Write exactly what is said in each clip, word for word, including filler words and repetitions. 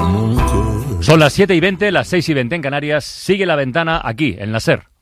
Son las siete y veinte, las seis y veinte en Canarias. Sigue La Ventana aquí, en la SER.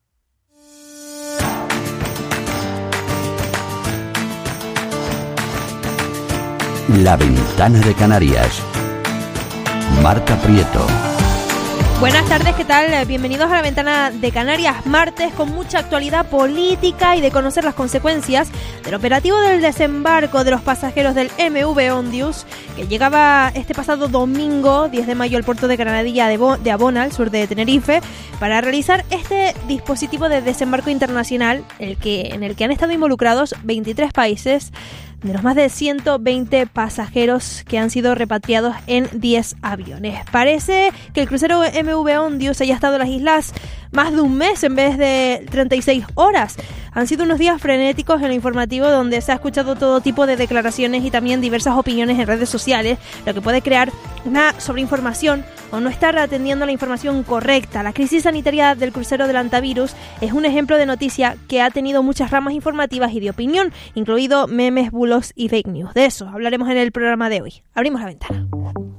La Ventana de Canarias. Marta Prieto. Buenas tardes, ¿qué tal? Bienvenidos a La Ventana de Canarias, martes con mucha actualidad política y de conocer las consecuencias del operativo del desembarco de los pasajeros del M V Ondius, que llegaba este pasado domingo, diez de mayo, al puerto de Granadilla de, Bo- de Abona, al sur de Tenerife, para realizar este dispositivo de desembarco internacional, el que, en el que han estado involucrados veintitrés países, de los más de ciento veinte pasajeros que han sido repatriados en diez aviones. Parece que el crucero M V Ondius haya estado en las islas más de un mes en vez de treinta y seis horas. Han sido unos días frenéticos en lo informativo, donde se ha escuchado todo tipo de declaraciones y también diversas opiniones en redes sociales, lo que puede crear una sobreinformación o no estar atendiendo la información correcta. La crisis sanitaria del crucero del Antavirus es un ejemplo de noticia que ha tenido muchas ramas informativas y de opinión, incluido memes, bulos y fake news. De eso hablaremos en el programa de hoy. Abrimos la ventana.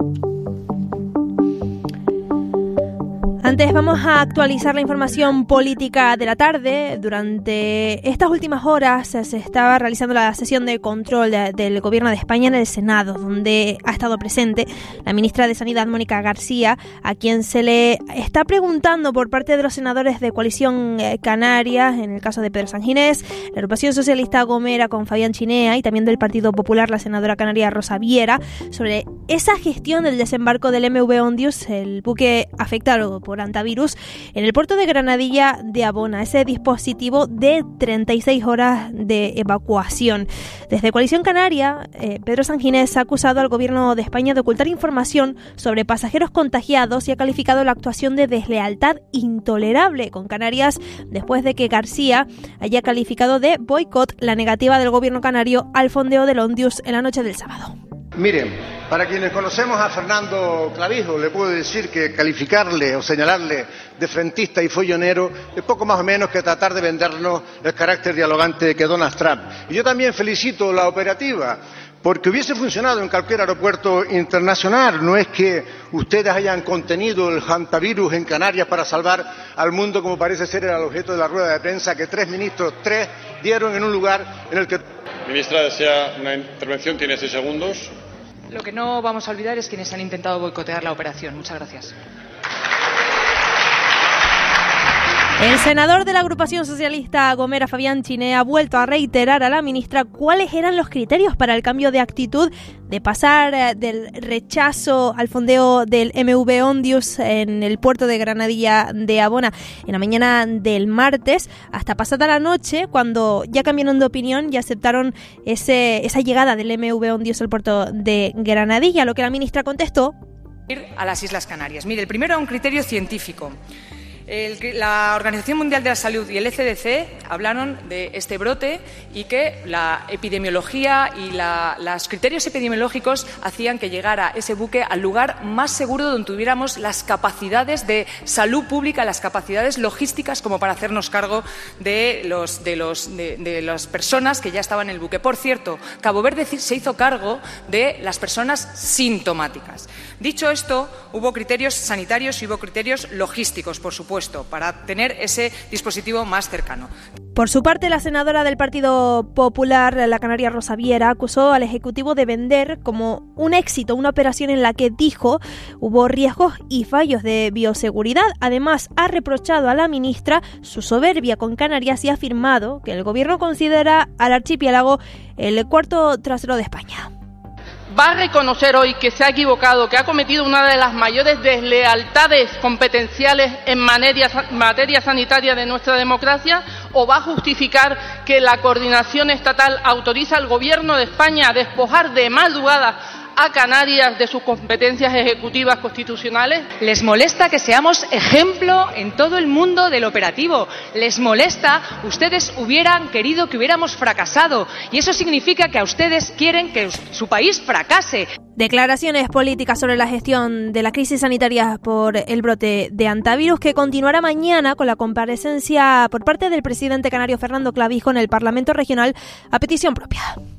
Antes vamos a actualizar la información política de la tarde. Durante estas últimas horas se estaba realizando la sesión de control de, del Gobierno de España en el Senado, donde ha estado presente la ministra de Sanidad, Mónica García, a quien se le está preguntando por parte de los senadores de Coalición Canarias, en el caso de Pedro Sanginés, la agrupación socialista Gomera con Fabián Chinea y también del Partido Popular, la senadora canaria Rosa Viera, sobre esa gestión del desembarco del M V Ondius, el buque afectado por Antavirus, en el puerto de Granadilla de Abona, ese dispositivo de treinta y seis horas de evacuación. Desde Coalición Canaria, eh, Pedro Sanginés ha acusado al Gobierno de España de ocultar información sobre pasajeros contagiados y ha calificado la actuación de deslealtad intolerable con Canarias, después de que García haya calificado de boicot la negativa del Gobierno canario al fondeo del Ondius en la noche del sábado. Miren, para quienes conocemos a Fernando Clavijo, le puedo decir que calificarle o señalarle de frentista y follonero es poco más o menos que tratar de vendernos el carácter dialogante que Donald Trump. Y yo también felicito la operativa, porque hubiese funcionado en cualquier aeropuerto internacional. No es que ustedes hayan contenido el hantavirus en Canarias para salvar al mundo, como parece ser el objeto de la rueda de prensa que tres ministros, tres, dieron en un lugar en el que... Ministra, desea una intervención, tiene seis segundos. Lo que no vamos a olvidar es quienes han intentado boicotear la operación. Muchas gracias. El senador de la agrupación socialista Gomera, Fabián Chinea, ha vuelto a reiterar a la ministra cuáles eran los criterios para el cambio de actitud de pasar del rechazo al fondeo del M V Ondius en el puerto de Granadilla de Abona en la mañana del martes hasta pasada la noche, cuando ya cambiaron de opinión y aceptaron ese, esa llegada del M V Ondius al puerto de Granadilla, lo que la ministra contestó. Ir a las Islas Canarias. Mire, el primero era un criterio científico. El, la Organización Mundial de la Salud y el E C D C hablaron de este brote y que la epidemiología y la, los criterios epidemiológicos hacían que llegara ese buque al lugar más seguro, donde tuviéramos las capacidades de salud pública, las capacidades logísticas como para hacernos cargo de, los, de, los, de, de las personas que ya estaban en el buque. Por cierto, Cabo Verde se hizo cargo de las personas sintomáticas. Dicho esto, hubo criterios sanitarios y hubo criterios logísticos, por supuesto, para tener ese dispositivo más cercano. Por su parte, la senadora del Partido Popular, la canaria Rosa Viera, acusó al Ejecutivo de vender como un éxito una operación en la que, dijo, hubo riesgos y fallos de bioseguridad. Además, ha reprochado a la ministra su soberbia con Canarias y ha afirmado que el Gobierno considera al archipiélago el cuarto trasero de España. Va a reconocer hoy que se ha equivocado, que ha cometido una de las mayores deslealtades competenciales en materia, materia sanitaria de nuestra democracia, o va a justificar que la coordinación estatal autoriza al Gobierno de España a despojar de madrugada a Canarias de sus competencias ejecutivas constitucionales? Les molesta que seamos ejemplo en todo el mundo del operativo. Les molesta, ustedes hubieran querido que hubiéramos fracasado, y eso significa que a ustedes quieren que su país fracase. Declaraciones políticas sobre la gestión de la crisis sanitaria por el brote de Antavirus, que continuará mañana con la comparecencia por parte del presidente canario Fernando Clavijo en el Parlamento Regional a petición propia.